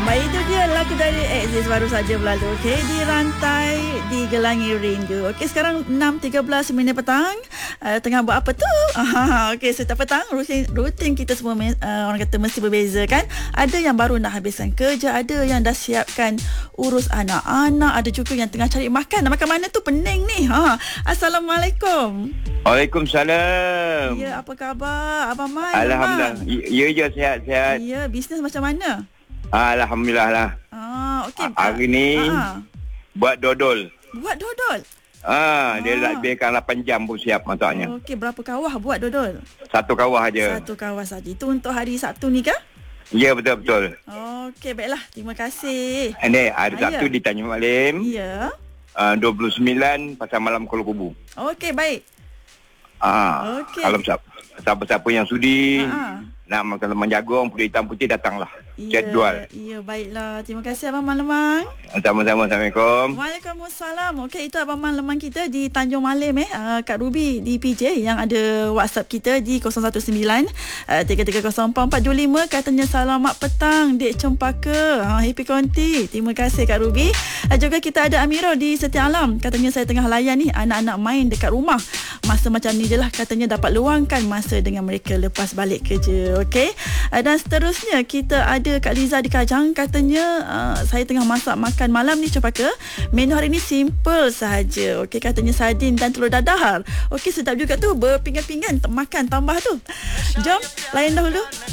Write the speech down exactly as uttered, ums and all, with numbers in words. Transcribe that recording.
Baik, itu dia lagu dari Exist baru saja berlalu. Okey, di rantai di Gelangi Rindu. Okey, sekarang enam tiga belas minit petang. Uh, tengah buat apa tu? Ah, okey, setiap petang rutin, rutin kita semua uh, orang kata mesti berbeza kan. Ada yang baru nak habiskan kerja, ada yang dah siapkan urus anak-anak, ada juga yang tengah cari makan. Nak makan mana tu pening ni. Ha. Assalamualaikum. Waalaikumsalam. Ya, apa khabar Abang Mai? Alhamdulillah. Ya je, sihat-sihat. Ya, bisnes macam mana? Alhamdulillah lah. Ah, okey. Hari ni ah. buat dodol. Buat dodol. Ah, Ah. dia lebihkan lapan jam pun siap masaknya. Okey, berapa kawah buat dodol? Satu kawah aja. Satu kawah saja. Itu untuk hari Sabtu ni kah? Ya, betul-betul. Okey, baiklah. Terima kasih. Ini hari Ah, Sabtu ya. di Tanjung Malim. Ya. Uh, dua puluh sembilan Pasar Malam Kuala Kubu. Okey, baik. Ah, Okey. kalau siapa-siapa yang sudi Ah, ah. nak makan lemang jagung, putih hitam putih, datanglah. Ya, Jadual. ya, baiklah. Terima kasih Abang Man Lemang. Sama-sama. Assalamualaikum. Waalaikumsalam. Okey, itu Abang Man Lemang kita di Tanjung Malim eh. Uh, Kak Ruby di P J yang ada WhatsApp kita di kosong satu sembilan tiga tiga kosong empat empat dua lima. Katanya selamat petang Dek Cempaka. Ha, happy konti. Terima kasih Kak Ruby. Uh, juga kita ada Amirul di Setia Alam. Katanya saya tengah layan ni anak-anak main dekat rumah. Masa macam ni je lah katanya dapat luangkan masa dengan mereka lepas balik kerja. Okey. Uh, dan seterusnya kita ada Kak Liza di Kajang. Katanya uh, saya tengah masak makan malam ni Cempaka. Menu hari ni simple sahaja. Okey, katanya sardin dan telur dadar. Okey, sedap juga tu berpinggan-pinggan makan tambah tu. Jom layan dahulu.